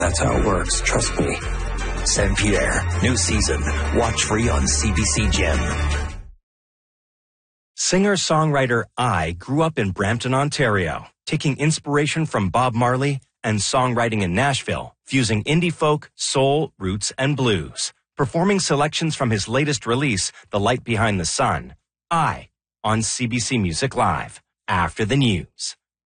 That's how it works, trust me. Saint Pierre, new season. Watch free on CBC Gem. Singer-songwriter I grew up in Brampton, Ontario, taking inspiration from Bob Marley and songwriting in Nashville, fusing indie folk, soul, roots, and blues. Performing selections from his latest release, The Light Behind the Sun. I, on CBC Music Live, after the news.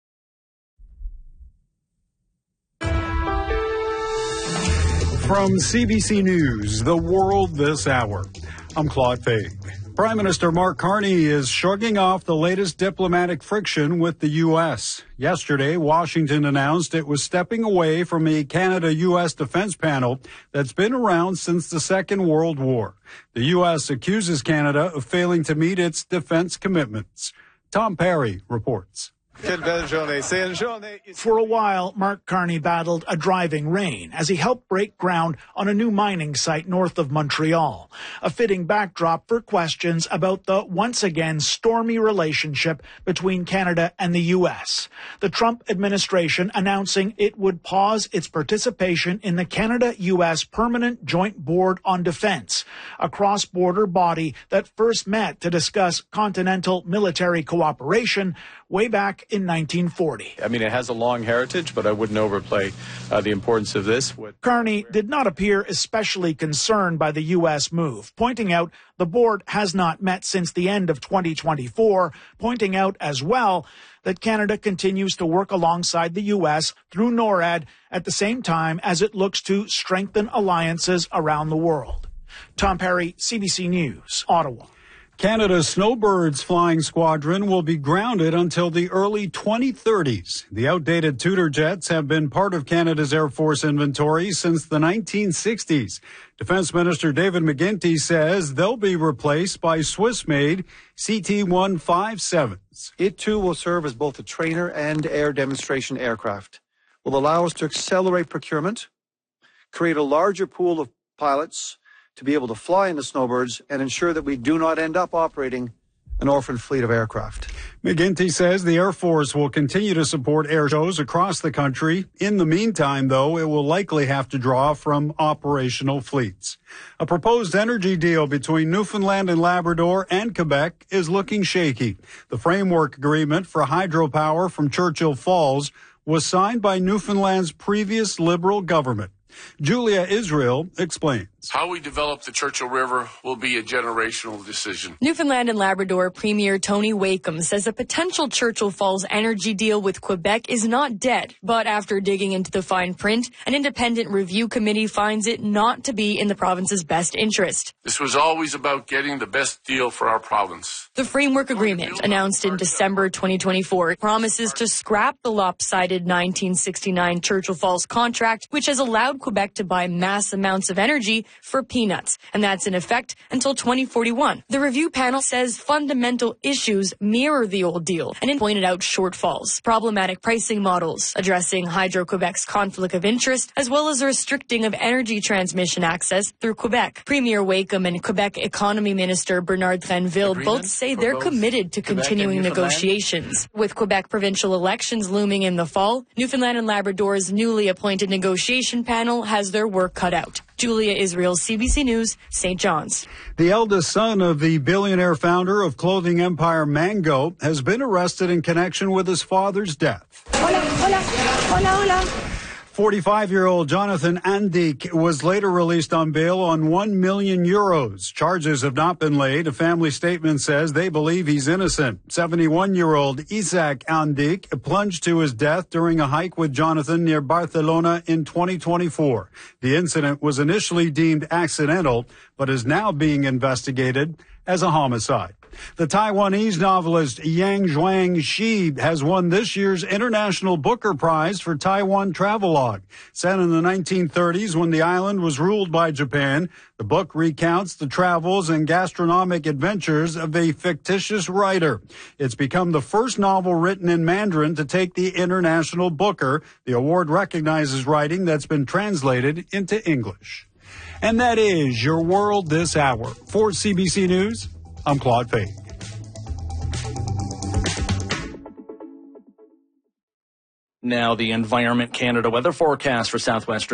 From CBC News, The World This Hour, I'm Claude Fay. Prime Minister Mark Carney is shrugging off the latest diplomatic friction with the U.S. Yesterday, Washington announced it was stepping away from a Canada-U.S. defense panel that's been around since the Second World War. The U.S. accuses Canada of failing to meet its defense commitments. Tom Perry reports. For a while, Mark Carney battled a driving rain as he helped break ground on a new mining site north of Montreal, a fitting backdrop for questions about the once again stormy relationship between Canada and the U.S. The Trump administration announcing it would pause its participation in the Canada-U.S. Permanent Joint Board on Defense, a cross-border body that first met to discuss continental military cooperation way back in 1940. I mean, it has a long heritage, but I wouldn't overplay the importance of this. Carney did not appear especially concerned by the U.S. move, pointing out the board has not met since the end of 2024, pointing out as well that Canada continues to work alongside the U.S. through NORAD at the same time as it looks to strengthen alliances around the world. Tom Perry, CBC News, Ottawa. Canada's Snowbirds flying squadron will be grounded until the early 2030s. The outdated Tudor jets have been part of Canada's Air Force inventory since the 1960s. Defense Minister David McGuinty says they'll be replaced by Swiss-made CT-157s. It too will serve as both a trainer and air demonstration aircraft. Will allow us to accelerate procurement, create a larger pool of pilots to be able to fly in the Snowbirds and ensure that we do not end up operating an orphaned fleet of aircraft. McGuinty says the Air Force will continue to support air shows across the country. In the meantime, though, it will likely have to draw from operational fleets. A proposed energy deal between Newfoundland and Labrador and Quebec is looking shaky. The framework agreement for hydropower from Churchill Falls was signed by Newfoundland's previous Liberal government. Julia Israel explains. How we develop the Churchill River will be a generational decision. Newfoundland and Labrador Premier Tony Wakeham says a potential Churchill Falls energy deal with Quebec is not dead. But after digging into the fine print, an independent review committee finds it not to be in the province's best interest. This was always about getting the best deal for our province. The framework agreement, announced in December 2024, promises to scrap the lopsided 1969 Churchill Falls contract, which has allowed Quebec to buy mass amounts of energy for peanuts, and that's in effect until 2041. The review panel says fundamental issues mirror the old deal, and it pointed out shortfalls, problematic pricing models, addressing Hydro-Quebec's conflict of interest, as well as restricting of energy transmission access through Quebec. Premier Wakeham and Quebec Economy Minister Bernard Drinville both say they're committed to continuing negotiations. With Quebec provincial elections looming in the fall, Newfoundland and Labrador's newly appointed negotiation panel has their work cut out. Julia Israel, CBC News, St. John's. The eldest son of the billionaire founder of clothing empire Mango has been arrested in connection with his father's death. 45-year-old Jonathan Andik was later released on bail on 1 million euros. Charges have not been laid. A family statement says they believe he's innocent. 71-year-old Isaac Andik plunged to his death during a hike with Jonathan near Barcelona in 2024. The incident was initially deemed accidental, but is now being investigated as a homicide. The Taiwanese novelist Yang Zhuangxi has won this year's International Booker Prize for Taiwan Travelogue. Set in the 1930s when the island was ruled by Japan, the book recounts the travels and gastronomic adventures of a fictitious writer. It's become the first novel written in Mandarin to take the International Booker. The award recognizes writing that's been translated into English. And that is your world this hour. For CBC News, I'm Claude Fay. Now the Environment Canada weather forecast for southwestern